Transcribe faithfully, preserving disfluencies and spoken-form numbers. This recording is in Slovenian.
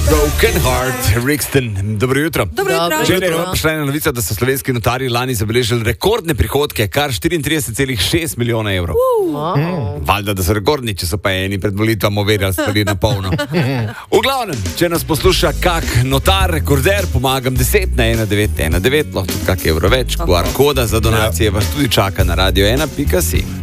Broken Heart, Rixton. Dobro jutro. Dobro jutro. Že je prišla ena novica, da so slovenski notarji lani zabeležili rekordne prihodke, kar štiriintrideset celih šest milijona evrov. Wow. Mm. Valjda, da so rekordni, če so pa eni pred volitvami overjali stvari na polno. V glavnem, če nas posluša kak notar, rekorder, pomagam deset na ena devet ena devet, lahko tudi kak evro več, Q R koda za donacije vas tudi čaka na radio ena pika si.